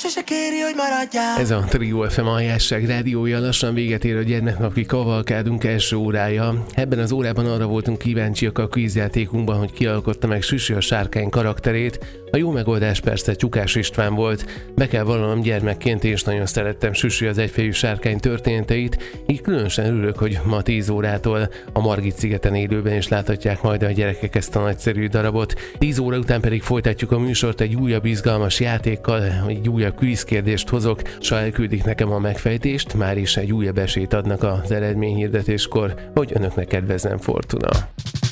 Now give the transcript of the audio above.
sose kéri, hogy maradjál. Ez a Trio FM Aljásság rádiója, lassan véget ér a gyermeknapi kavalkádunk első órája. Ebben az órában arra voltunk kíváncsiak a kvízjátékunkban, hogy ki alkotta meg Süsi a sárkány karakterét. A jó megoldás persze Tyukás István volt. Be kell vallanom, gyermekként én is nagyon szerettem Süsi az egyfejű sárkány történeteit, így különösen örülök, hogy ma 10 órától a Margit-szigeten élőben is láthatják majd a gyerekek ezt a nagyszerű darabot. 10 óra után pedig folytatjuk a műsort egy újabb izgalmas játékkal, egy újabb kvízkérdést hozok, s ha elküldik nekem a megfejtést, már is egy újabb esélyt adnak az eredményhirdetéskor, hogy önöknek kedvezzen fortuna.